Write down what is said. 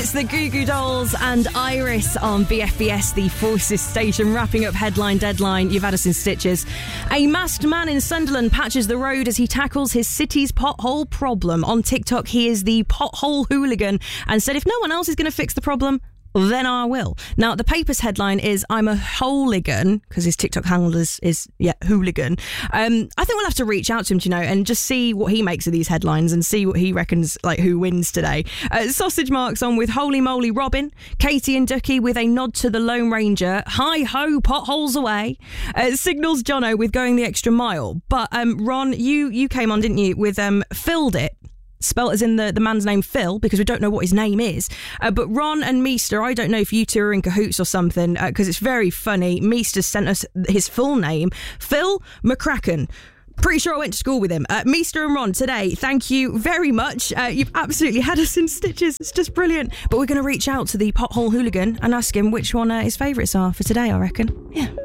It's the Goo Goo Dolls and Iris on BFBS, the Forces station, wrapping up Headline Deadline. You've had us in stitches. A masked man in Sunderland patches the road as he tackles his city's pothole problem. On TikTok, he is the pothole hooligan and said if no one else is going to fix the problem, then I will. Now, the paper's headline is I'm a hooligan, because his TikTok handle is hooligan. I think we'll have to reach out to him, and just see what he makes of these headlines and see what he reckons, who wins today. Sausage Mark's on with Holy Moly Robin. Katie and Ducky with a nod to the Lone Ranger. Hi-ho, potholes away. Signals Jono with Going the Extra Mile. But, Ron, you came on, didn't you, with Filled It. Spelt as in the man's name Phil, because we don't know what his name is. But Ron and Meester, I don't know if you two are in cahoots or something, because it's very funny. Meester sent us his full name, Phil McCracken. Pretty sure I went to school with him. Meester and Ron, today, thank you very much. You've absolutely had us in stitches. It's just brilliant. But we're going to reach out to the pothole hooligan and ask him which one his favourites are for today, I reckon. Yeah.